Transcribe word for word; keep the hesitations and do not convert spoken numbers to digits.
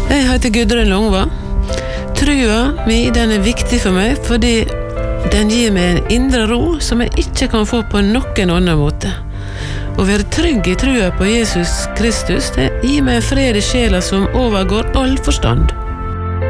Jeg heter Gudrun Longva. Trua mi, den er viktig for meg, fordi den gir meg en indre ro som jeg ikke kan få på noen annen måte. Å være trygg i trua på Jesus Kristus, det gir meg fred i sjela som overgår all forstand.